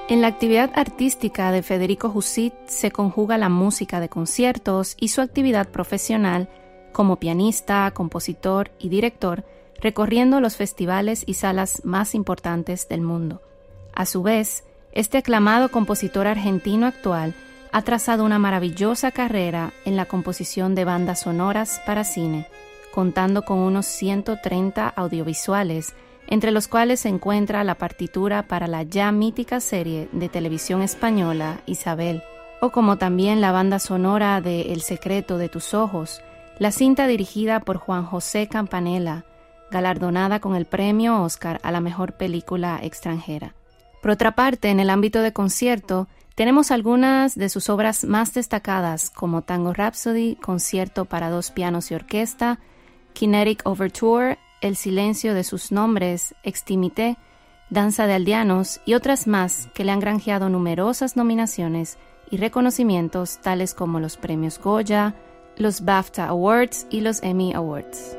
En la actividad artística de Federico Jusit se conjuga la música de conciertos y su actividad profesional como pianista, compositor y director, recorriendo los festivales y salas más importantes del mundo. A su vez, este aclamado compositor argentino actual ha trazado una maravillosa carrera en la composición de bandas sonoras para cine, contando con unos 130 audiovisuales, entre los cuales se encuentra la partitura para la ya mítica serie de televisión española Isabel, o como también la banda sonora de El secreto de tus ojos, la cinta dirigida por Juan José Campanella, galardonada con el premio Oscar a la mejor película extranjera. Por otra parte, en el ámbito de concierto, tenemos algunas de sus obras más destacadas, como Tango Rhapsody, Concierto para dos pianos y orquesta, Kinetic Overture, El silencio de sus nombres, Extimité, Danza de aldeanos y otras más que le han granjeado numerosas nominaciones y reconocimientos tales como los premios Goya, los BAFTA Awards y los Emmy Awards.